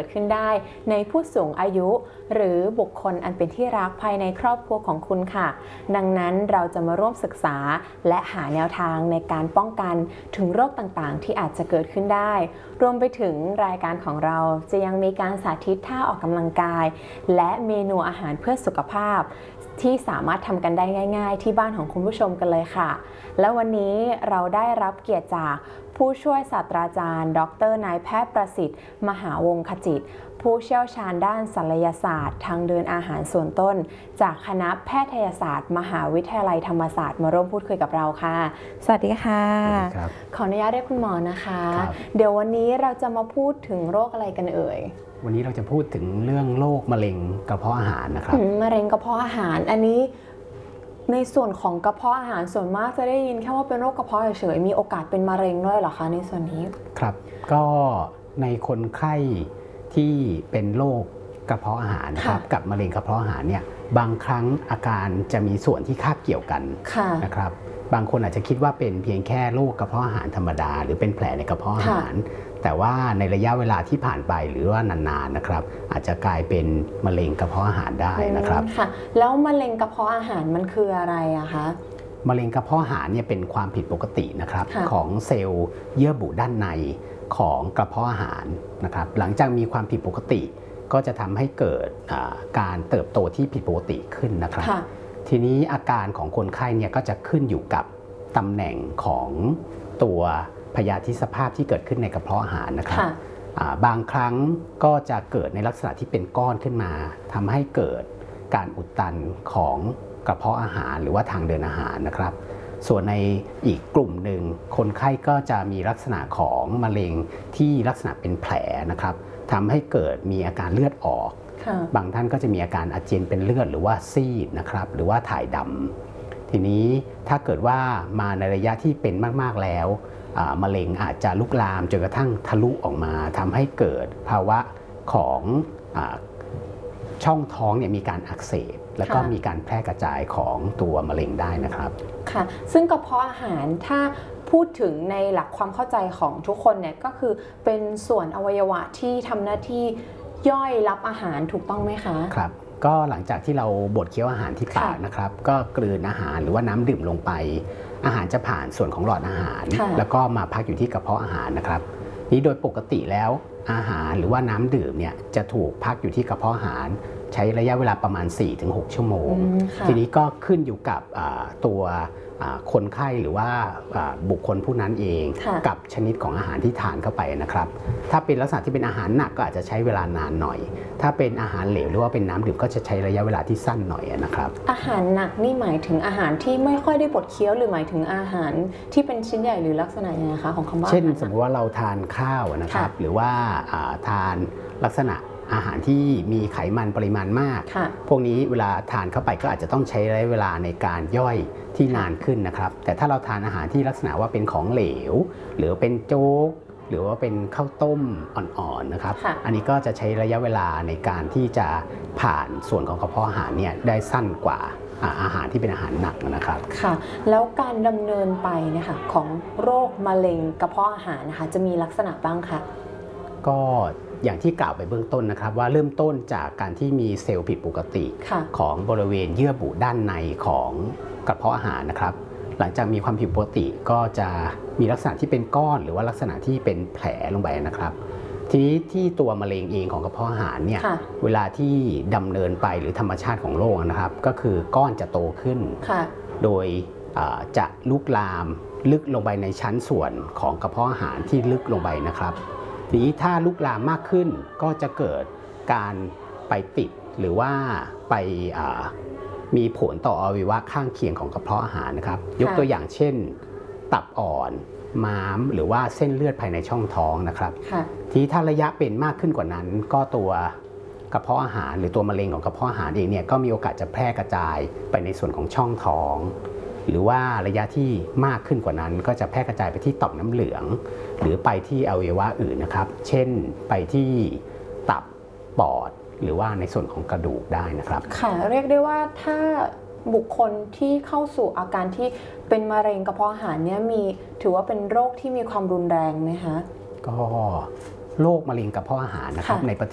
ดขึ้นได้ในผู้สูงอายุหรือบุคคลอันเป็นที่รักภายในครอบครัวของคุณค่ะดังนั้นเราจะมาร่วมศึกษาและหาแนวทางในการป้องกันถึงโรคต่างๆที่อาจจะเกิดขึ้นได้รวมไปถึงรายการของเราจะยังมีการสาธิตท่าออกกำลังกายและเมนูอาหารเพื่อสุขภาพที่สามารถทำกันได้ง่ายๆที่บ้านของคุณผู้ชมกันเลยค่ะและวันนี้เราได้รับเกียรติจากผู้ช่วยศาสตราจารย์ดร.นายแพทย์ประสิทธิ์มหาวงศ์ขจิตผู้เชี่ยวชาญด้านศัลยศาสตร์ทางเดินอาหารส่วนต้นจากคณะแพทยศาสตร์มหาวิทยาลัยธรรมศาสตร์มาร่วมพูดคุยกับเราค่ะสวัสดีค่ะขออนุญาตเรียกคุณหมอนะคะเดี๋ยววันนี้เราจะมาพูดถึงโรคอะไรกันเอ่ยวันนี้เราจะพูดถึงเรื่องโรคมะเร็งกระเพาะอาหารนะครับมะเร็งกระเพาะอาหารอันนี้ในส่วนของกระเพาะอาหารส่วนมากจะได้ยินแค่ว่าเป็นโรคกระเพาะเฉยๆมีโอกาสเป็นมะเร็งด้วยเหรอคะในส่วนนี้ครับก็ในคนไข้ที่เป็นโรคกระเพาะอาหารนะครับกับมะเร็งกระเพาะอาหารเนี่ยบางครั้งอาการจะมีส่วนที่คาบเกี่ยวกันนะครับบางคนอาจจะคิดว่าเป็นเพียงแค่โรคกระเพาะอาหารธรรมดาหรือเป็นแผลในกระเพาะอาหารแต่ว่าในระยะเวลาที่ผ่านไปหรือว่านานๆนะครับอาจจะกลายเป็นมะเร็งกระเพาะอาหารได้นะครับค่ะแล้วมะเร็งกระเพาะอาหารมันคืออะไรอะคะมะเร็งกระเพาะอาหารเนี่ยเป็นความผิดปกตินะครับของเซลล์เยื่อบุด้านในของกระเพาะอาหารนะครับหลังจากมีความผิดปกติก็จะทำให้เกิดการเติบโตที่ผิดปกติขึ้นนะครับทีนี้อาการของคนไข้เนี่ยก็จะขึ้นอยู่กับตำแหน่งของตัวพยาธิสภาพที่เกิดขึ้นในกระเพาะอาหารนะครับบางครั้งก็จะเกิดในลักษณะที่เป็นก้อนขึ้นมาทำให้เกิดการอุดตันของกระเพาะอาหารหรือว่าทางเดินอาหารนะครับส่วนในอีกกลุ่มหนึ่งคนไข้ก็จะมีลักษณะของมะเร็งที่ลักษณะเป็นแผลนะครับทำให้เกิดมีอาการเลือดออกบางท่านก็จะมีอาการอาเจียนเป็นเลือดหรือว่าซีดนะครับหรือว่าถ่ายดำทีนี้ถ้าเกิดว่ามาในระยะที่เป็นมากๆแล้วมะเร็งอาจจะลุกลามจนกระทั่งทะลุออกมาทำให้เกิดภาวะของช่องท้องเนี่ยมีการอักเสบแล้วก็มีการแพร่กระจายของตัวมะเร็งได้นะครับค่ะซึ่งกระเพาะอาหารถ้าพูดถึงในหลักความเข้าใจของทุกคนเนี่ยก็คือเป็นส่วนอวัยวะที่ทำหน้าที่ย่อยรับอาหารถูกต้องไหมคะครับก็หลังจากที่เราบดเคี้ยวอาหารที่ปากนะครับก็กลืนอาหารหรือว่าน้ำดื่มลงไปอาหารจะผ่านส่วนของหลอดอาหารแล้วก็มาพักอยู่ที่กระเพาะอาหารนะครับนี้โดยปกติแล้วอาหารหรือว่าน้ำดื่มเนี่ยจะถูกพักอยู่ที่กระเพาะอาหารใช้ระยะเวลาประมาณ 4-6 ชั่วโมงทีนี้ก็ขึ้นอยู่กับตัวคนไข้หรือว่าบุคคลผู้นั้นเองกับชนิดของอาหารที่ทานเข้าไปนะครับถ้าเป็นลักษณะที่เป็นอาหารหนักก็อาจจะใช้เวลานานหน่อยถ้าเป็นอาหารเหลวหรือว่าเป็นน้ำดื่มก็จะใช้ระยะเวลาที่สั้นหน่อยนะครับอาหารหนักนี่หมายถึงอาหารที่ไม่ค่อยได้บดเคี้ยวหรือหมายถึงอาหารที่เป็นชิ้นใหญ่หรือลักษณะยังไงคะของคำว่าเช่นสมมติว่าเราทานข้าวนะครับหรือว่าทานลักษณะอาหารที่มีไขมันปริมาณมากพวกนี้เวลาทานเข้าไปก็อาจจะต้องใช้ระยะเวลาในการย่อยที่นานขึ้นนะครับแต่ถ้าเราทานอาหารที่ลักษณะว่าเป็นของเหลวหรือเป็นโจ๊กหรือว่าเป็นข้าวต้มอ่อนๆนะครับอันนี้ก็จะใช้ระยะเวลาในการที่จะผ่านส่วนของกระเพาะอาหารเนี่ยได้สั้นกว่าอาหารที่เป็นอาหารหนักนะครับค่ะแล้วการดำเนินไปเนี่ยค่ะของโรคมะเร็งกระเพาะอาหารนะคะจะมีลักษณะบ้างคะก็อย่างที่กล่าวไปเบื้องต้นนะครับว่าเริ่มต้นจากการที่มีเซลล์ผิดปกติของบริเวณเยื่อบุด้านในของกระเพาะอาหารนะครับหลังจากมีความผิดปกติก็จะมีลักษณะที่เป็นก้อนหรือว่าลักษณะที่เป็นแผลลงไปนะครับทีนี้ที่ตัวมะเร็งเองของกระเพาะอาหารเนี่ยเวลาที่ดำเนินไปหรือธรรมชาติของโรคนะครับก็คือก้อนจะโตขึ้นโดยจะลุกลามลึกลงไปในชั้นส่วนของกระเพาะอาหารที่ลึกลงไปนะครับทีนี้ถ้าลุกลามมากขึ้นก็จะเกิดการไปติดหรือว่าไปมีผลต่ออวัยวะข้างเคียงของกระเพาะอาหารนะครับยกตัวอย่างเช่นตับอ่อนม้ามหรือว่าเส้นเลือดภายในช่องท้องนะครับทีนี้ถ้าระยะเป็นมากขึ้นกว่านั้นก็ตัวกระเพาะอาหารหรือตัวมะเร็งของกระเพาะอาหารเองเนี่ยก็มีโอกาสจะแพร่กระจายไปในส่วนของช่องท้องหรือว่าระยะที่มากขึ้นกว่านั้นก็จะแพร่กระจายไปที่ต่อมน้ำเหลืองหรือไปที่อวัยวะอื่นนะครับเช่นไปที่ตับปอดหรือว่าในส่วนของกระดูกได้นะครับค่ะเรียกได้ว่าถ้าบุคคลที่เข้าสู่อาการที่เป็นมะเร็งกระเพาะอาหารเนี่ยถือว่าเป็นโรคที่มีความรุนแรงไหมคะก็โรคมะเร็งกระเพาะอาหารนะครับในประเท